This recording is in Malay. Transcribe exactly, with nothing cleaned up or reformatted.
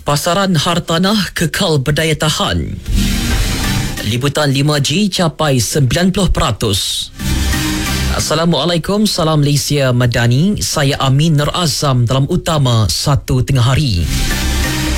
Pasaran hartanah kekal berdaya tahan. Liputan lima G capai sembilan puluh peratus. Assalamualaikum, salam Malaysia Madani. Saya Amin Nur Azam dalam utama satu tengah hari.